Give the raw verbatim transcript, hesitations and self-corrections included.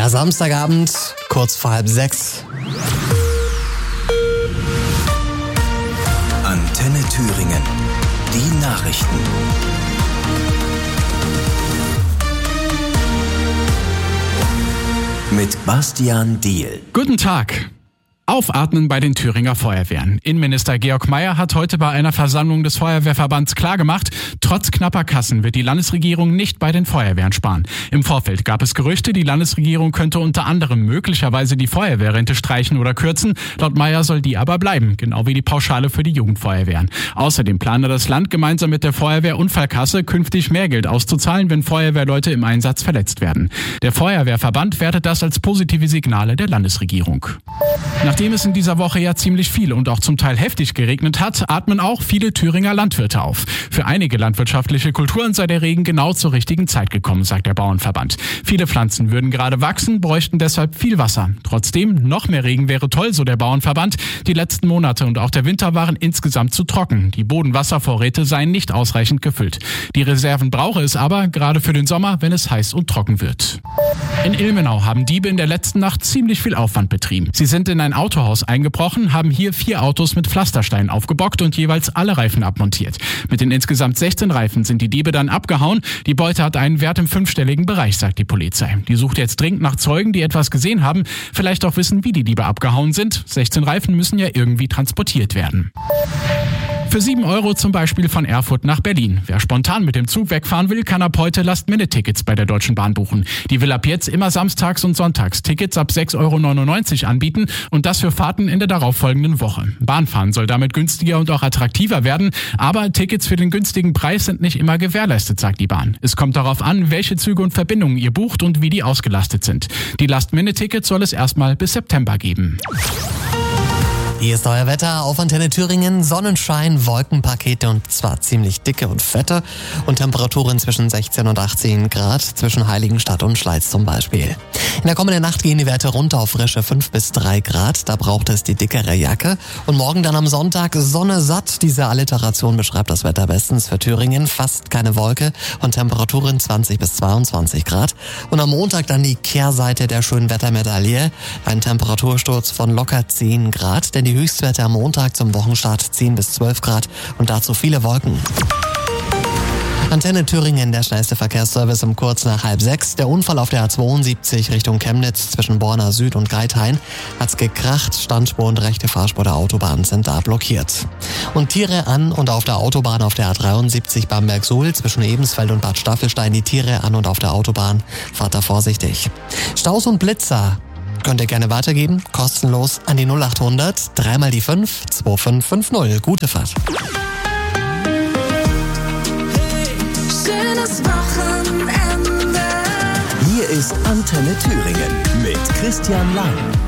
Ja, Samstagabend, kurz vor halb sechs. Antenne Thüringen. Die Nachrichten. Mit Bastian Diehl. Guten Tag. Aufatmen bei den Thüringer Feuerwehren. Innenminister Georg Mayer hat heute bei einer Versammlung des Feuerwehrverbands klargemacht, trotz knapper Kassen wird die Landesregierung nicht bei den Feuerwehren sparen. Im Vorfeld gab es Gerüchte, die Landesregierung könnte unter anderem möglicherweise die Feuerwehrrente streichen oder kürzen. Laut Mayer soll die aber bleiben, genau wie die Pauschale für die Jugendfeuerwehren. Außerdem plane das Land gemeinsam mit der Feuerwehrunfallkasse künftig mehr Geld auszuzahlen, wenn Feuerwehrleute im Einsatz verletzt werden. Der Feuerwehrverband wertet das als positive Signale der Landesregierung. Nachdem es in dieser Woche ja ziemlich viel und auch zum Teil heftig geregnet hat, atmen auch viele Thüringer Landwirte auf. Für einige landwirtschaftliche Kulturen sei der Regen genau zur richtigen Zeit gekommen, sagt der Bauernverband. Viele Pflanzen würden gerade wachsen, bräuchten deshalb viel Wasser. Trotzdem, noch mehr Regen wäre toll, so der Bauernverband. Die letzten Monate und auch der Winter waren insgesamt zu trocken. Die Bodenwasservorräte seien nicht ausreichend gefüllt. Die Reserven brauche es aber, gerade für den Sommer, wenn es heiß und trocken wird. In Ilmenau haben Diebe in der letzten Nacht ziemlich viel Aufwand betrieben. Sie sind in ein Autohaus eingebrochen, haben hier vier Autos mit Pflastersteinen aufgebockt und jeweils alle Reifen abmontiert. Mit den insgesamt sechzehn Reifen sind die Diebe dann abgehauen. Die Beute hat einen Wert im fünfstelligen Bereich, sagt die Polizei. Die sucht jetzt dringend nach Zeugen, die etwas gesehen haben, vielleicht auch wissen, wie die Diebe abgehauen sind. sechzehn Reifen müssen ja irgendwie transportiert werden. Für sieben Euro zum Beispiel von Erfurt nach Berlin. Wer spontan mit dem Zug wegfahren will, kann ab heute Last-Minute-Tickets bei der Deutschen Bahn buchen. Die will ab jetzt immer samstags und sonntags Tickets ab sechs Euro neunundneunzig anbieten und das für Fahrten in der darauffolgenden Woche. Bahnfahren soll damit günstiger und auch attraktiver werden, aber Tickets für den günstigen Preis sind nicht immer gewährleistet, sagt die Bahn. Es kommt darauf an, welche Züge und Verbindungen ihr bucht und wie die ausgelastet sind. Die Last-Minute-Tickets soll es erstmal bis September geben. Hier ist euer Wetter auf Antenne Thüringen. Sonnenschein, Wolkenpakete und zwar ziemlich dicke und fette und Temperaturen zwischen sechzehn und achtzehn Grad zwischen Heiligenstadt und Schleiz zum Beispiel. In der kommenden Nacht gehen die Werte runter auf frische fünf bis drei Grad. Da braucht es die dickere Jacke. Und morgen dann am Sonntag Sonne satt. Diese Alliteration beschreibt das Wetter bestens für Thüringen. Fast keine Wolke und Temperaturen zwanzig bis zweiundzwanzig Grad. Und am Montag dann die Kehrseite der schönen Wettermedaille. Ein Temperatursturz von locker zehn Grad. Denn die Höchstwerte am Montag zum Wochenstart zehn bis zwölf Grad und dazu viele Wolken. Antenne Thüringen, der schnellste Verkehrsservice um kurz nach halb sechs. Der Unfall auf der A zweiundsiebzig Richtung Chemnitz zwischen Borna Süd und Geithain hat's gekracht. Standspur und rechte Fahrspur der Autobahn sind da blockiert. Und Tiere an und auf der Autobahn auf der A dreiundsiebzig Bamberg-Suhl zwischen Ebensfeld und Bad Staffelstein. Die Tiere an und auf der Autobahn. Fahrt da vorsichtig. Staus und Blitzer könnt ihr gerne weitergeben, kostenlos an die null achthundert, dreimal die fünf, zwei fünf fünf null. Gute Fahrt. Hey, schönes Wochenende. Hier ist Antenne Thüringen mit Christian Lang.